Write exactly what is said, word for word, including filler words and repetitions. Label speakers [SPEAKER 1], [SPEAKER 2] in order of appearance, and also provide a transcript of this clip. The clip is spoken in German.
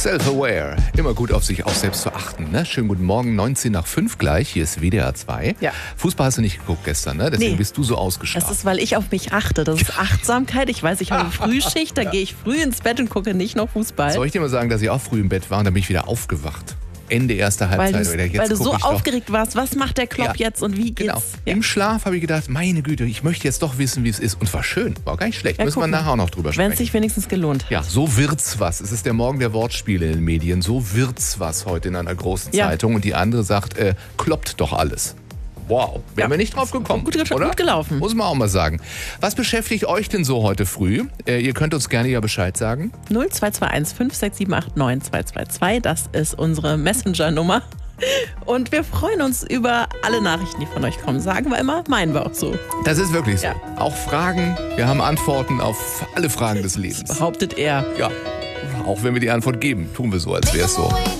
[SPEAKER 1] Self-aware. Immer gut auf sich auch selbst zu achten. Ne? Schönen guten Morgen, neunzehn nach fünf gleich. Hier ist W D R zwei.
[SPEAKER 2] Ja.
[SPEAKER 1] Fußball hast du nicht geguckt gestern, ne? Deswegen
[SPEAKER 2] Nee.
[SPEAKER 1] bist du so ausgeschlafen.
[SPEAKER 2] Das ist, weil ich auf mich achte. Das ist Achtsamkeit. Ich weiß, ich habe Frühschicht, da gehe ich früh ins Bett und gucke nicht noch Fußball.
[SPEAKER 1] Soll ich dir mal sagen, dass ich auch früh im Bett war und dann bin ich wieder aufgewacht? Ende erster
[SPEAKER 2] Weil,
[SPEAKER 1] Halbzeit.
[SPEAKER 2] du-
[SPEAKER 1] Oder jetzt
[SPEAKER 2] weil du
[SPEAKER 1] guck
[SPEAKER 2] so
[SPEAKER 1] ich doch.
[SPEAKER 2] aufgeregt warst. Was macht der Klopp
[SPEAKER 1] Ja.
[SPEAKER 2] jetzt und wie geht's?
[SPEAKER 1] Genau.
[SPEAKER 2] Ja.
[SPEAKER 1] Im Schlaf habe ich gedacht, meine Güte, ich möchte jetzt doch wissen, wie es ist. Und war schön, war gar nicht schlecht.
[SPEAKER 2] Ja,
[SPEAKER 1] Müssen wir
[SPEAKER 2] guck mal.
[SPEAKER 1] nachher auch noch drüber
[SPEAKER 2] Wenn
[SPEAKER 1] sprechen.
[SPEAKER 2] es sich wenigstens gelohnt.
[SPEAKER 1] Ja, so wird's was. Es ist der Morgen der Wortspiele in den Medien. So wird's was heute in einer großen
[SPEAKER 2] Ja.
[SPEAKER 1] Zeitung. Und die andere sagt, äh, kloppt doch alles. Wow, wären
[SPEAKER 2] Ja.
[SPEAKER 1] wir nicht drauf gekommen.
[SPEAKER 2] Gut, gut,
[SPEAKER 1] oder?
[SPEAKER 2] gut gelaufen.
[SPEAKER 1] Muss man auch mal sagen. Was beschäftigt euch denn so heute früh? Äh, ihr könnt uns gerne ja Bescheid sagen.
[SPEAKER 2] null zwei zwei eins fünf sechs sieben acht neun zwei zwei zwei, das ist unsere Messenger-Nummer. Und wir freuen uns über alle Nachrichten, die von euch kommen. Sagen wir immer, meinen wir auch so.
[SPEAKER 1] Das ist wirklich so.
[SPEAKER 2] Ja.
[SPEAKER 1] Auch Fragen, wir haben Antworten auf alle Fragen des Lebens.
[SPEAKER 2] Behauptet er.
[SPEAKER 1] Ja, auch wenn wir die Antwort geben, tun wir so, als wäre es so.